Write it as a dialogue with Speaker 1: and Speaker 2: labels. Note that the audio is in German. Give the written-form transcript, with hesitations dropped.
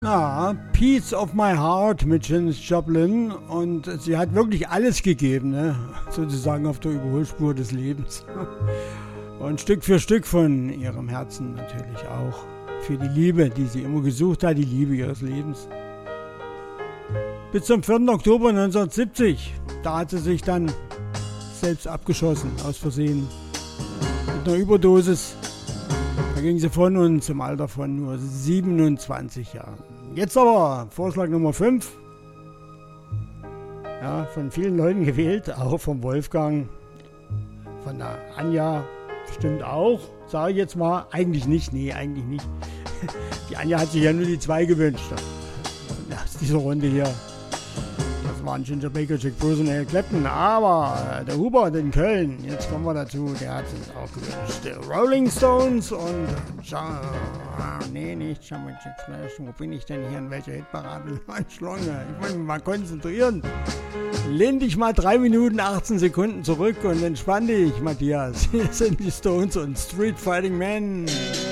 Speaker 1: Ja, Piece of My Heart mit Janis Joplin, und sie hat wirklich alles gegeben, ne? Sozusagen auf der Überholspur des Lebens. Und Stück für Stück von ihrem Herzen natürlich auch. Für die Liebe, die sie immer gesucht hat, die Liebe ihres Lebens. Bis zum 4. Oktober 1970, da hat sie sich dann selbst abgeschossen, aus Versehen. Mit einer Überdosis. Da ging sie von uns im Alter von nur 27 Jahren. Jetzt aber Vorschlag Nummer 5. Ja, von vielen Leuten gewählt, auch vom Wolfgang, von der Anja bestimmt auch. Sage ich jetzt mal, eigentlich nicht, nee, eigentlich nicht. Die Anja hat sich ja nur die 2 gewünscht. Aus dieser Runde hier. Das waren Ginger Baker, Jack Bruce und Eric Clapton. Aber der Hubert in Köln, jetzt kommen wir dazu, der hat sich auch gewünscht. Die Rolling Stones und nee, nicht Jump Jack Flash. Wo bin ich denn hier? In welcher Hitparade? Mein Schlange. Ich muss mich mal konzentrieren. Lehn dich mal 3 Minuten, 18 Sekunden zurück und entspann dich, Matthias. Hier sind die Stones und Street Fighting Men.